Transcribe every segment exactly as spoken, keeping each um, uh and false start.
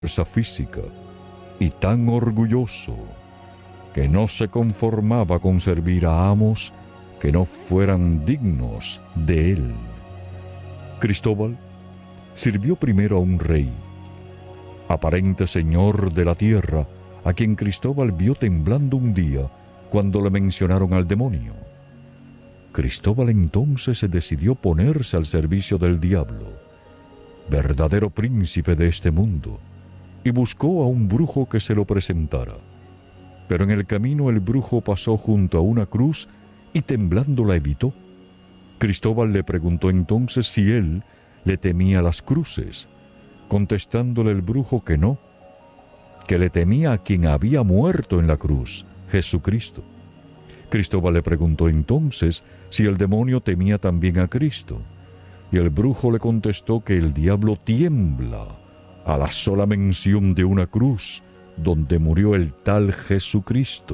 fuerza física y tan orgulloso que no se conformaba con servir a amos que no fueran dignos de él. Cristóbal sirvió primero a un rey, aparente señor de la tierra, a quien Cristóbal vio temblando un día cuando le mencionaron al demonio. Cristóbal entonces se decidió ponerse al servicio del diablo, verdadero príncipe de este mundo, y buscó a un brujo que se lo presentara. Pero en el camino el brujo pasó junto a una cruz y temblando la evitó. Cristóbal le preguntó entonces si él le temía las cruces, contestándole el brujo que no, que le temía a quien había muerto en la cruz, Jesucristo. Cristóbal le preguntó entonces si el demonio temía también a Cristo, y el brujo le contestó que el diablo tiembla a la sola mención de una cruz donde murió el tal Jesucristo.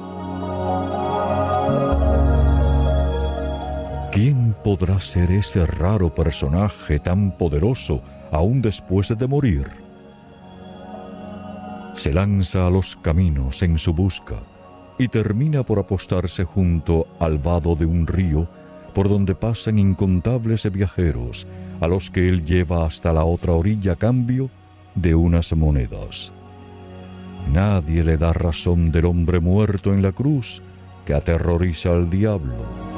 ¿Quién podrá ser ese raro personaje tan poderoso aún después de morir? Se lanza a los caminos en su busca y termina por apostarse junto al vado de un río por donde pasan incontables viajeros a los que él lleva hasta la otra orilla a cambio de unas monedas. Nadie le da razón del hombre muerto en la cruz que aterroriza al diablo.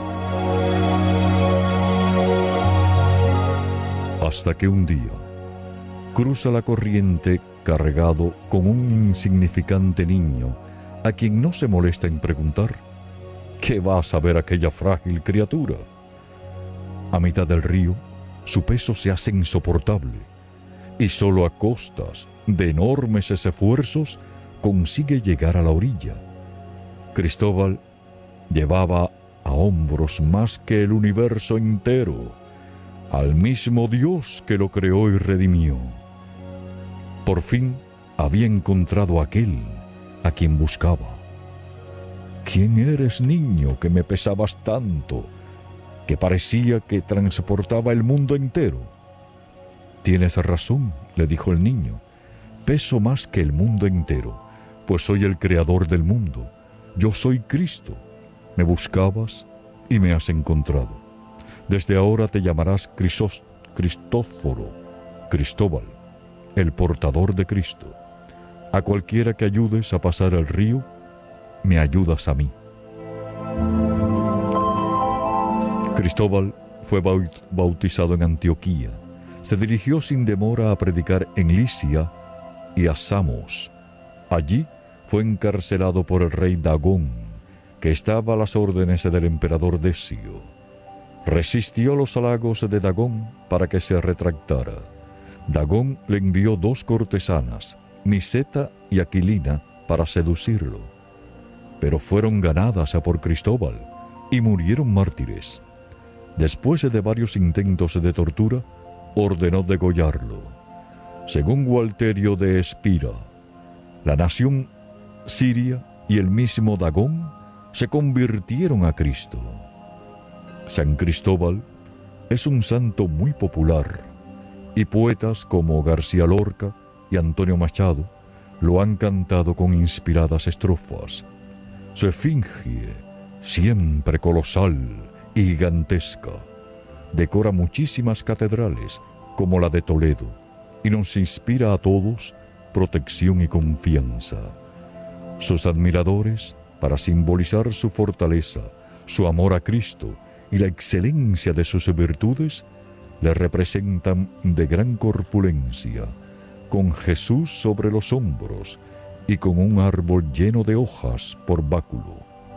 Hasta que un día cruza la corriente cargado con un insignificante niño a quien no se molesta en preguntar ¿qué va a saber aquella frágil criatura? A mitad del río, su peso se hace insoportable y solo a costas de enormes esfuerzos consigue llegar a la orilla. Cristóbal llevaba a hombros más que el universo entero, al mismo Dios que lo creó y redimió. Por fin había encontrado a aquel a quien buscaba. ¿Quién eres, niño, que me pesabas tanto, que parecía que transportaba el mundo entero? Tienes razón, le dijo el niño, peso más que el mundo entero, pues soy el creador del mundo, yo soy Cristo. Me buscabas y me has encontrado. Desde ahora te llamarás Crisós, Cristóforo, Cristóbal, el portador de Cristo. A cualquiera que ayudes a pasar el río, me ayudas a mí. Cristóbal fue bautizado en Antioquía. Se dirigió sin demora a predicar en Licia y a Samos. Allí fue encarcelado por el rey Dagón, que estaba a las órdenes del emperador Decio. Resistió los halagos de Dagón para que se retractara. Dagón le envió dos cortesanas, Miseta y Aquilina, para seducirlo, pero fueron ganadas por Cristóbal y murieron mártires. Después de varios intentos de tortura, ordenó degollarlo. Según Gualterio de Espira, la nación siria y el mismo Dagón se convirtieron a Cristo. San Cristóbal es un santo muy popular, y poetas como García Lorca y Antonio Machado lo han cantado con inspiradas estrofas. Su efigie, siempre colosal y gigantesca, decora muchísimas catedrales como la de Toledo y nos inspira a todos protección y confianza. Sus admiradores, para simbolizar su fortaleza, su amor a Cristo y la excelencia de sus virtudes, le representan de gran corpulencia, con Jesús sobre los hombros y con un árbol lleno de hojas por báculo.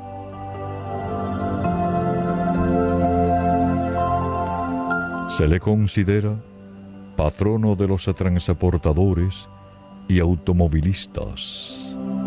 Se le considera patrono de los transportadores y automovilistas.